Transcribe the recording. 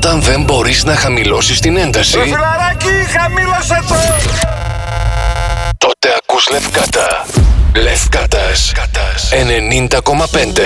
Όταν δεν μπορείς να χαμηλώσεις την ένταση, Φιλαράκι, χαμήλωσε το! τότε ακούς Λευκάτα. Λευκάτας 90,5.